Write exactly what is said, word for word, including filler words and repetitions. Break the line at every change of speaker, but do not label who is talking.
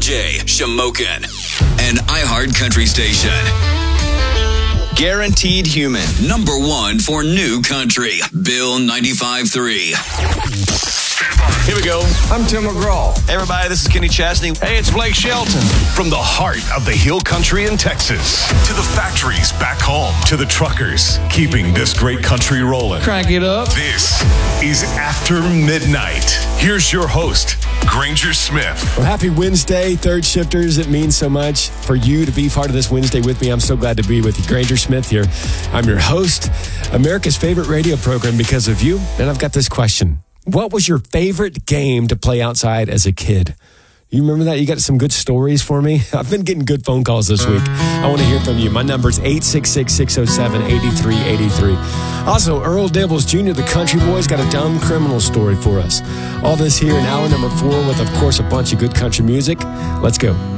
J, Shamokin, an iHeart Country station. Guaranteed Human, number one for new country. Bill ninety-five point three.
Here we go.
I'm Tim McGraw.
Hey, everybody, this is Kenny Chesney.
Hey, it's Blake Shelton.
From the heart of the hill country in Texas to the factories back home to the truckers keeping this great country rolling.
Crank it up.
This is After Midnight. Here's your host, Granger Smith.
Well, happy Wednesday, third shifters. It means so much for you to be part of this Wednesday with me. I'm so glad to be with you. Granger Smith here. I'm your host, America's favorite radio program because of you. And I've got this question. What was your favorite game to play outside as a kid? You remember that? You got some good stories for me? I've been getting good phone calls this week. I want to hear from you. My number is eight six six, six oh seven, eight three eight three. Also, Earl Dibbles Junior, the country boy's got a dumb criminal story for us. All this here in hour number four with, of course, a bunch of good country music. Let's go.